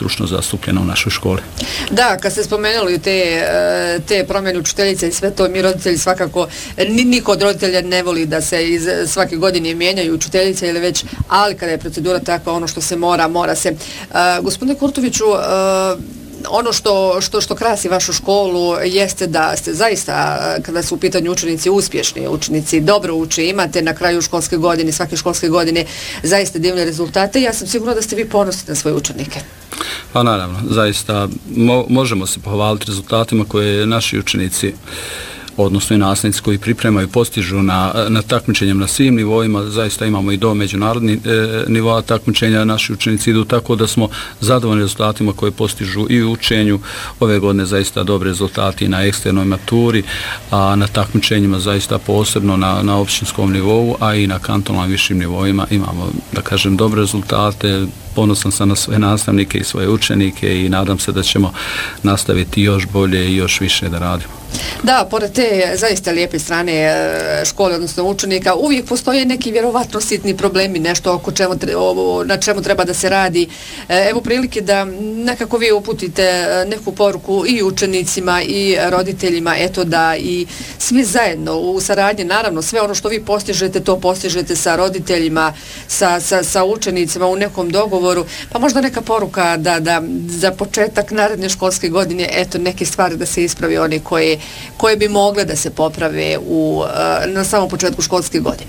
stručno zastupljena u našoj školi. Da, kad ste spomenuli te promjene učiteljice i sve to, mi roditelji svakako, niko od roditelja ne voli da se iz svake godine mijenjaju učiteljice ili već, ali kada je procedura takva, ono što se mora se. Gospodine Kurtoviću, ono što krasi vašu školu jeste da ste zaista, kada su u pitanju učenici uspješni, učenici dobro uče, imate na kraju školske godine, svake školske godine zaista divne rezultate. Ja sam sigurna da ste vi ponosni na svoje učenike. Pa naravno, zaista možemo se pohvaliti rezultatima koje naši učenici, odnosno i nastavnici koji pripremaju, postižu na takmičenjem na svim nivoima. Zaista imamo i do međunarodnih nivoa takmičenja, naši učenici idu, tako da smo zadovoljni rezultatima koje postižu i u učenju. Ove godine zaista dobre rezultati na eksternoj maturi, a na takmičenjima zaista posebno na općinskom nivou, a i na kantonalnim višim nivoima imamo, da kažem, dobre rezultate. Ponosan sam na svoje nastavnike i svoje učenike i nadam se da ćemo nastaviti još bolje i još više da radimo. Da, pored te zaista lijepe strane škole, odnosno učenika, uvijek postoje neki vjerovatno sitni problemi, nešto na čemu treba da se radi. Evo prilike da nekako vi uputite neku poruku i učenicima i roditeljima, eto da i svi zajedno u saradnji, naravno sve ono što vi postižete, to postižete sa roditeljima, sa učenicima u nekom dogovoru, pa možda neka poruka da za početak naredne školske godine, eto neke stvari da se ispravi one koje bi mogle da se poprave na samom početku školske godine.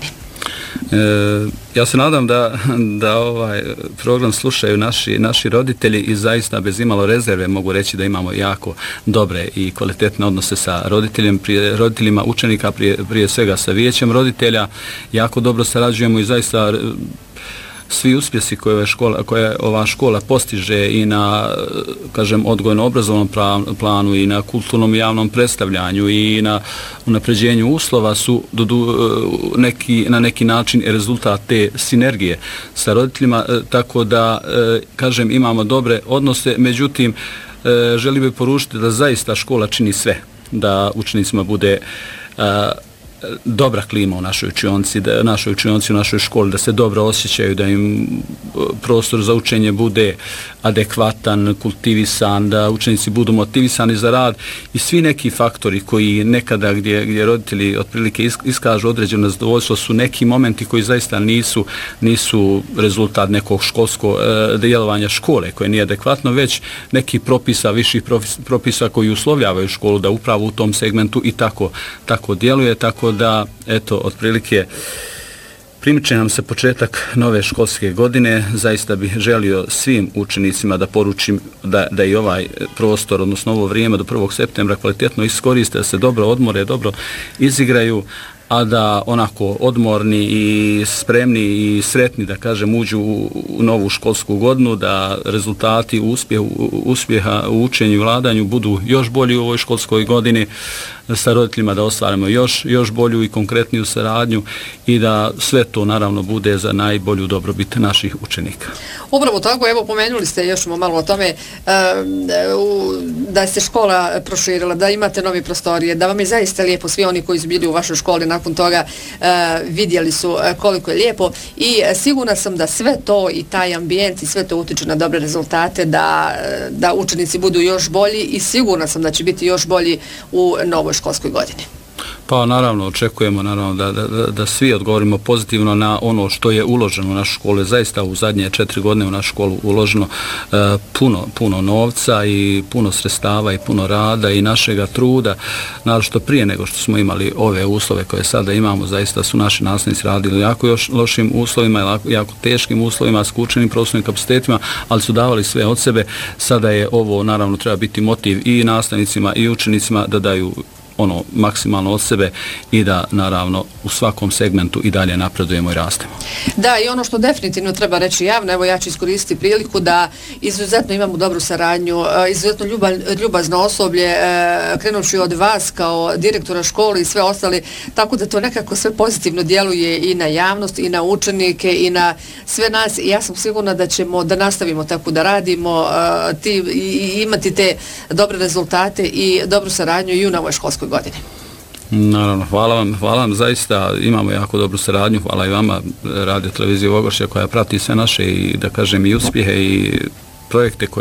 Ja se nadam da ovaj program slušaju naši roditelji i zaista bez imalo rezerve mogu reći da imamo jako dobre i kvalitetne odnose sa roditeljima učenika, prije svega sa vijećem roditelja. Jako dobro sarađujemo i zaista svi uspjesi koje ova škola postiže i na, kažem, odgojno-obrazovnom planu i na kulturnom javnom predstavljanju i na unapređenju uslova su na neki način rezultat te sinergije sa roditeljima, tako da, kažem, imamo dobre odnose. Međutim, želim bih poručiti da zaista škola čini sve da učenicima bude dobra klima u našoj učionici, u našoj školi, da se dobro osjećaju, da im prostor za učenje bude adekvatan, kultivisan, da učenici budu motivisani za rad i svi neki faktori koji nekada gdje roditelji otprilike iskažu određeno zadovoljstvo su neki momenti koji zaista nisu rezultat nekog školskog djelovanja škole koje nije adekvatno, već neki propisa, viših propisa koji uslovljavaju školu da upravo u tom segmentu i tako djeluje, tako da, eto, otprilike primiče nam se početak nove školske godine. Zaista bih želio svim učenicima da poručim da i ovaj prostor, odnosno ovo vrijeme do 1. septembra kvalitetno iskoriste, da se dobro odmore, dobro izigraju, a da onako odmorni i spremni i sretni, da kažem, uđu u novu školsku godinu, da rezultati uspjeha u učenju i vladanju budu još bolji u ovoj školskoj godini, sa roditeljima da ostvarimo još bolju i konkretniju saradnju i da sve to naravno bude za najbolju dobrobit naših učenika. Upravo tako, evo pomenuli ste još malo o tome da se škola proširila, da imate nove prostorije, da vam je zaista lijepo, svi oni koji su bili u vašoj školi nakon toga vidjeli su koliko je lijepo i sigurna sam da sve to i taj ambijent i sve to utiče na dobre rezultate, da učenici budu još bolji i sigurna sam da će biti još bolji u novoj školskoj godini. Pa naravno, očekujemo da svi odgovorimo pozitivno na ono što je uloženo u našu školu. Zaista u zadnje 4 godine u našu školu uloženo puno novca i puno sredstava i puno rada i našega truda. Naravno, prije nego što smo imali ove uslove koje sada imamo, zaista su naši nastavnici radili jako još lošim uslovima, jako teškim uslovima, skučenim prostornim kapacitetima, ali su davali sve od sebe. Sada je ovo, naravno, treba biti motiv i nastavnicima i učenicima da daju maksimalno od sebe i da naravno u svakom segmentu i dalje napredujemo i rastemo. Da, i ono što definitivno treba reći javno, evo ja ću iskoristiti priliku da izuzetno imamo dobru saradnju, izuzetno ljubazno osoblje, krenući od vas kao direktora škole i sve ostali, tako da to nekako sve pozitivno djeluje i na javnost i na učenike i na sve nas i ja sam sigurna da nastavimo tako da radimo i imati te dobre rezultate i dobru saradnju i u novoj školskoj godini. Naravno, hvala vam, zaista imamo jako dobru saradnju, hvala i vama, Radio Televizije Ogoršća koja prati sve naše i, da kažem, i uspjehe i projekte koje